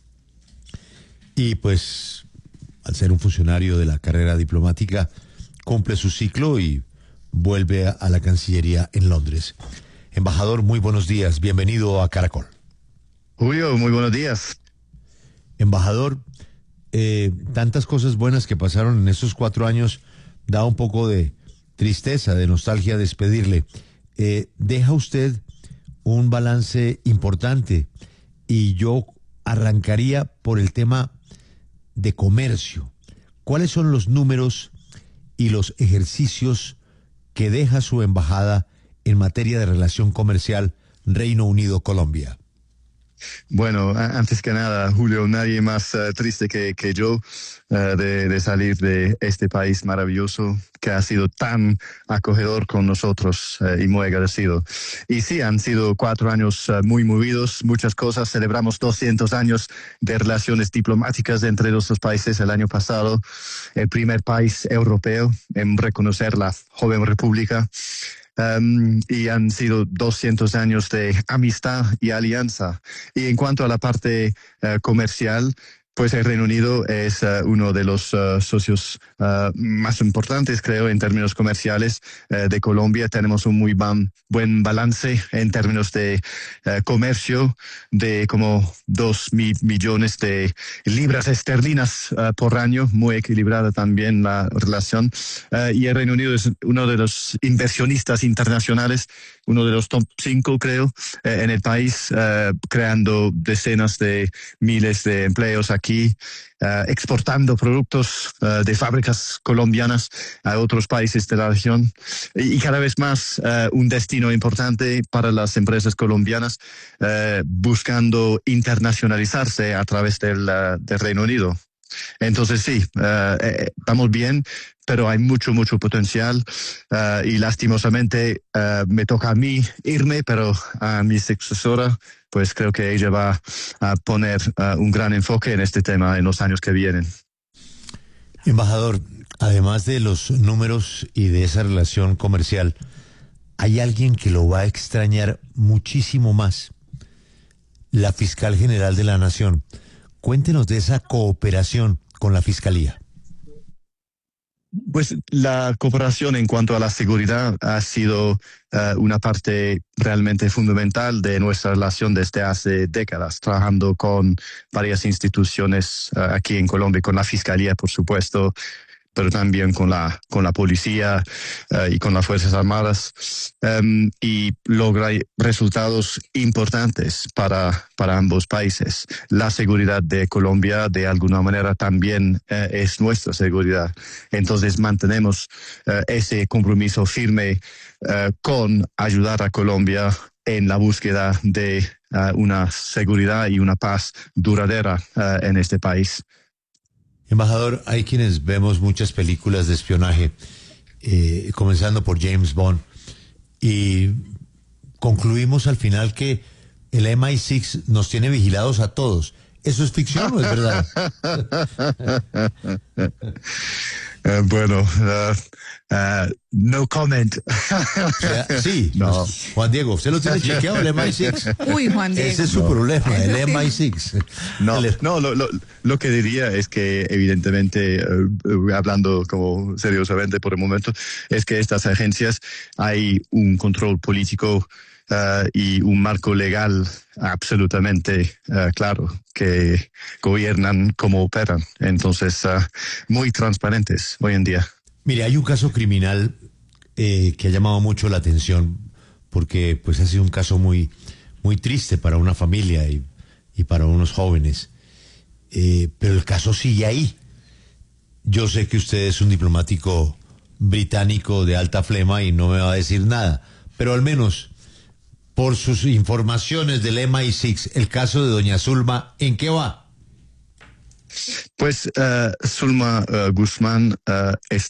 Y pues, al ser un funcionario de la carrera diplomática, cumple su ciclo y vuelve a la Cancillería en Londres. Embajador, muy buenos días. Bienvenido a Caracol. Julio, muy buenos días. Embajador, tantas cosas buenas que pasaron en esos 4 años, da un poco de tristeza, de nostalgia despedirle. Deja usted un balance importante y yo arrancaría por el tema de comercio. ¿Cuáles son los números y los ejercicios que deja su embajada en materia de relación comercial Reino Unido-Colombia? Bueno, antes que nada, Julio, nadie más triste que yo de salir de este país maravilloso que ha sido tan acogedor con nosotros y muy agradecido. Y sí, han sido 4 años muy movidos, muchas cosas. Celebramos 200 años de relaciones diplomáticas entre nuestros países el año pasado. El primer país europeo en reconocer la joven república. Y han sido 200 años de amistad y alianza. Y en cuanto a la parte comercial, pues el Reino Unido es uno de los socios más importantes, creo, en términos comerciales de Colombia. Tenemos un muy buen balance en términos de comercio de como 2.000 millones de libras esterlinas por año, muy equilibrada también la relación. Y el Reino Unido es uno de los inversionistas internacionales, uno de los top 5, creo, en el país, creando decenas de miles de empleos aquí, exportando productos de fábricas colombianas a otros países de la región y cada vez más un destino importante para las empresas colombianas buscando internacionalizarse a través del Reino Unido. Entonces sí, estamos bien, pero hay mucho potencial y lastimosamente me toca a mí irme, pero a mi sucesora, pues creo que ella va a poner un gran enfoque en este tema en los años que vienen. Embajador, además de los números y de esa relación comercial, hay alguien que lo va a extrañar muchísimo más: la fiscal general de la Nación. Cuéntenos de esa cooperación con la Fiscalía. Pues la cooperación en cuanto a la seguridad ha sido una parte realmente fundamental de nuestra relación desde hace décadas, trabajando con varias instituciones aquí en Colombia, con la Fiscalía, por supuesto, pero también con la policía y con las Fuerzas Armadas, y logra resultados importantes para ambos países. La seguridad de Colombia, de alguna manera, también es nuestra seguridad. Entonces mantenemos ese compromiso firme con ayudar a Colombia en la búsqueda de una seguridad y una paz duradera en este país. Embajador, hay quienes vemos muchas películas de espionaje, comenzando por James Bond, y concluimos al final que el MI6 nos tiene vigilados a todos. ¿Eso es ficción o es verdad? Bueno, no comment. Sí, no. Juan Diego, ¿usted lo tiene chequeado el MI6? Uy, Juan Diego. Ese es su problema, el MI6. No, lo que diría es que evidentemente, hablando como seriosamente por el momento, es que estas agencias hay un control político y un marco legal absolutamente claro que gobiernan como operan. Entonces, muy transparentes hoy en día. Mire, hay un caso criminal que ha llamado mucho la atención porque pues ha sido un caso muy triste para una familia y para unos jóvenes. Pero el caso sigue ahí. Yo sé que usted es un diplomático británico de alta flema y no me va a decir nada, pero al menos por sus informaciones del MI6, el caso de doña Zulma, ¿en qué va? Pues Zulma Guzmán